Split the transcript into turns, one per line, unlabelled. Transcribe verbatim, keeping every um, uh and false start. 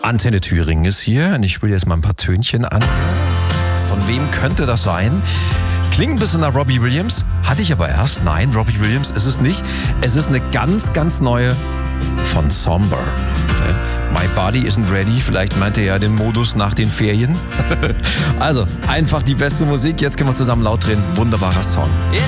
Antenne Thüringen ist hier und ich spiele jetzt mal ein paar Tönchen an. Von wem könnte das sein? Klingt ein bisschen nach Robbie Williams, hatte ich aber erst. Nein, Robbie Williams ist es nicht. Es ist eine ganz, ganz neue von Somber. My Body Isn't Ready, vielleicht meint er ja den Modus nach den Ferien. Also, einfach die beste Musik, jetzt können wir zusammen laut drehen. Wunderbarer Song.
It